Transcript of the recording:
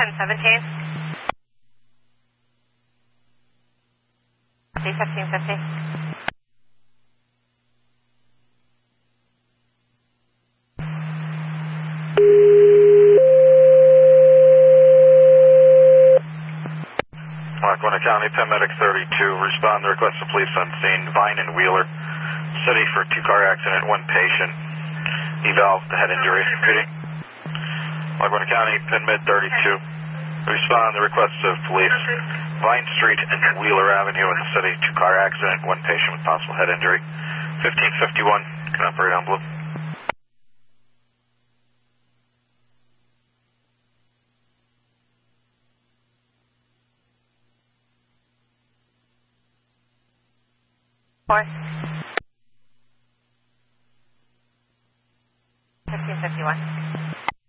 1017. 1550. Lackawanna County, Paramedic 32, respond to request of police on scene, Vine and Wheeler. City for 2-car accident, 1 patient. Eval, head injury. Repeating. Lackawanna County, PenMed 32, respond to request of police, Vine Street and Wheeler Avenue in the city, 2-car accident, 1 patient with possible head injury. 1551, can operate on blue. Four. 1551.